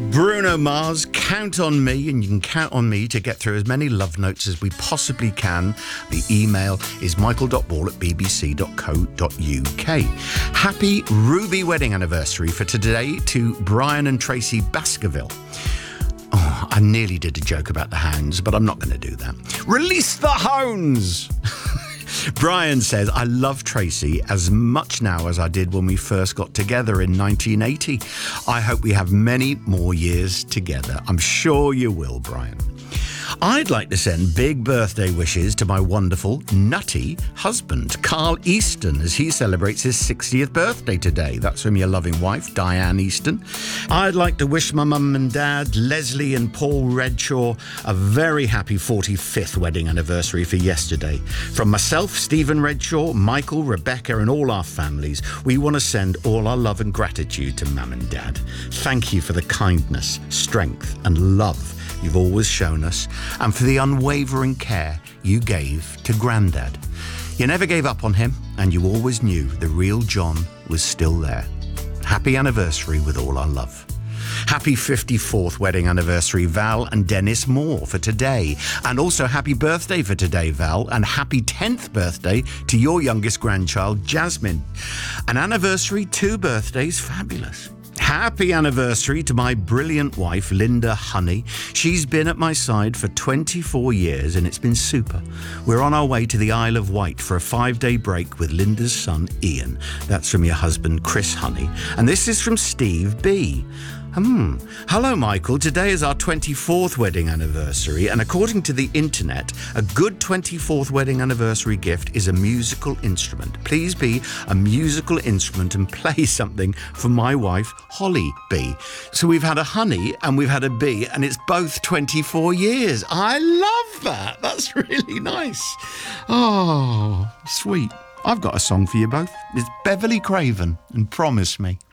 Bruno Mars, Count on Me, and you can count on me to get through as many love notes as we possibly can. The email is michael.ball@bbc.co.uk. Happy Ruby wedding anniversary for today to Brian and Tracy Baskerville. Oh, I nearly did a joke about the hounds, but I'm not going to do that. Release the hounds! Brian says, I love Tracy as much now as I did when we first got together in 1980. I hope we have many more years together. I'm sure you will, Brian. I'd like to send big birthday wishes to my wonderful, nutty husband, Carl Easton, as he celebrates his 60th birthday today. That's from your loving wife, Diane Easton. I'd like to wish my mum and dad, Leslie and Paul Redshaw, a very happy 45th wedding anniversary for yesterday. From myself, Stephen Redshaw, Michael, Rebecca, and all our families, we want to send all our love and gratitude to Mum and Dad. Thank you for the kindness, strength, and love you've always shown us, and for the unwavering care you gave to Grandad. You never gave up on him, and you always knew the real John was still there. Happy anniversary with all our love. Happy 54th wedding anniversary, Val and Dennis Moore, for today. And also happy birthday for today, Val, and happy 10th birthday to your youngest grandchild, Jasmine. An anniversary, 2 birthdays, fabulous. Happy anniversary to my brilliant wife, Linda Honey. She's been at my side for 24 years and it's been super. We're on our way to the Isle of Wight for a 5-day break with Linda's son, Ian. That's from your husband, Chris Honey. And this is from Steve B. Hello, Michael. Today is our 24th wedding anniversary, and according to the internet, a good 24th wedding anniversary gift is a musical instrument. Please be a musical instrument and play something for my wife, Holly B. So we've had a Honey and we've had a B, and it's both 24 years. I love that. That's really nice. Oh, sweet. I've got a song for you both. It's Beverly Craven and Promise Me.